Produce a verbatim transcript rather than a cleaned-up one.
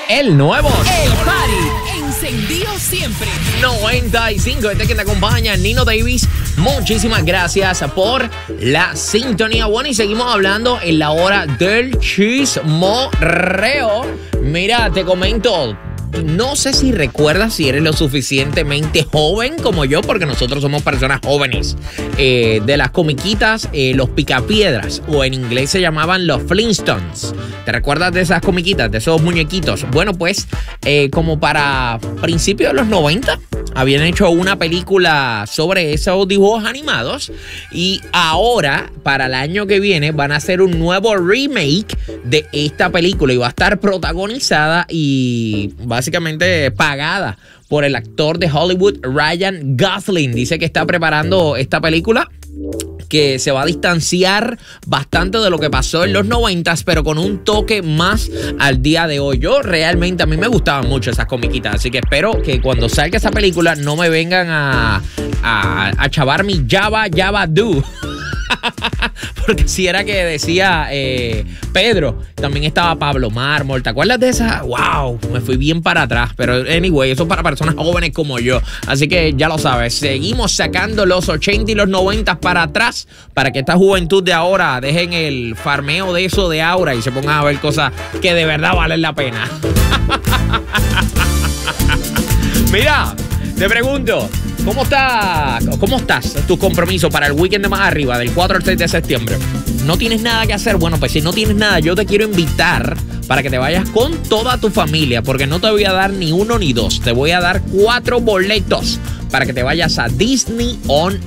el nuevo El Party, encendido siempre. noventa y cinco. Este que te acompaña, Nino Davis. Muchísimas gracias por la sintonía. Bueno, y seguimos hablando en la hora del chismorreo. Mira, te comento. No sé si recuerdas si eres lo suficientemente joven como yo, porque nosotros somos personas jóvenes. Eh, de las comiquitas, eh, los Picapiedras, o en inglés se llamaban los Flintstones. ¿Te recuerdas de esas comiquitas, de esos muñequitos? Bueno, pues, eh, como para principios de los noventa, habían hecho una película sobre esos dibujos animados. Y ahora, para el año que viene, van a hacer un nuevo remake de esta película. Y va a estar protagonizada y básicamente pagada por el actor de Hollywood, Ryan Gosling. Dice que está preparando esta película, que se va a distanciar bastante de lo que pasó en los noventas, pero con un toque más al día de hoy. Yo realmente, a mí me gustaban mucho esas comiquitas, así que espero que cuando salga esa película no me vengan a, a, a chavar mi Jabba Jabba Do. Porque si era que decía eh, Pedro, también estaba Pablo Mármol. ¿Te acuerdas de esa? ¡Wow! Me fui bien para atrás. Pero anyway, eso es para personas jóvenes como yo. Así que ya lo sabes, seguimos sacando los ochenta y los noventa para atrás, para que esta juventud de ahora dejen el farmeo de eso de ahora y se pongan a ver cosas que de verdad valen la pena. Mira, te pregunto, ¿Cómo está, ¿Cómo estás? Tu compromiso para el weekend de más arriba, del cuatro al seis de septiembre. ¿No tienes nada que hacer? Bueno, pues si no tienes nada, yo te quiero invitar para que te vayas con toda tu familia, porque no te voy a dar ni uno ni dos. Te voy a dar cuatro boletos para que te vayas a Disney On